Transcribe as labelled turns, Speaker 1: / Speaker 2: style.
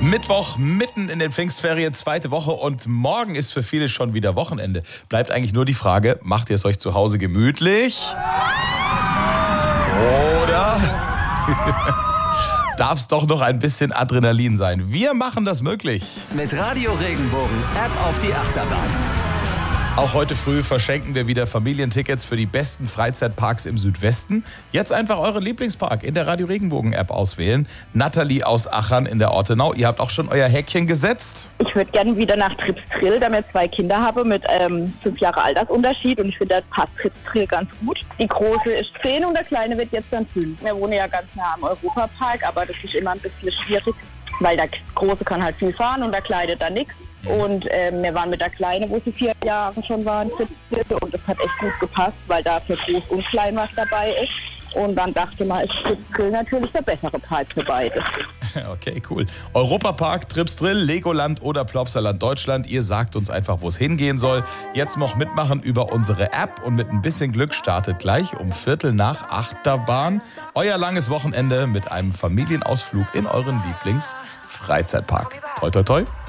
Speaker 1: Mittwoch, mitten in den Pfingstferien, zweite Woche und morgen ist für viele schon wieder Wochenende. Bleibt eigentlich nur die Frage, macht ihr es euch zu Hause gemütlich? Oder darf es doch noch ein bisschen Adrenalin sein? Wir machen das möglich.
Speaker 2: Mit Radio Regenbogen App auf die Achterbahn.
Speaker 1: Auch heute früh verschenken wir wieder Familientickets für die besten Freizeitparks im Südwesten. Jetzt einfach euren Lieblingspark in der Radio Regenbogen App auswählen. Nathalie aus Achern in der Ortenau, ihr habt auch schon euer Häkchen gesetzt?
Speaker 3: Ich würde gerne wieder nach Tripstrill, da ich 2 Kinder habe mit 5 Jahre Altersunterschied und ich finde, das passt Tripstrill ganz gut. Die Große ist 10 und der Kleine wird jetzt dann 5. Wir wohnen ja ganz nah am Europapark, aber das ist immer ein bisschen schwierig, weil der Große kann halt viel fahren und der Kleine dann nichts. Und wir waren mit der Kleinen, wo sie 4 Jahre schon waren, und das hat echt gut gepasst, weil da für groß und klein was dabei ist. Und dann dachte man, ist Tripstrill natürlich der bessere Park für beide.
Speaker 1: Okay, cool. Europapark, Tripstrill, Legoland oder Plopsaland Deutschland. Ihr sagt uns einfach, wo es hingehen soll. Jetzt noch mitmachen über unsere App und mit ein bisschen Glück startet gleich um 7:45 Achterbahn. Euer langes Wochenende mit einem Familienausflug in euren Lieblings-Freizeitpark. Toi, toi, toi.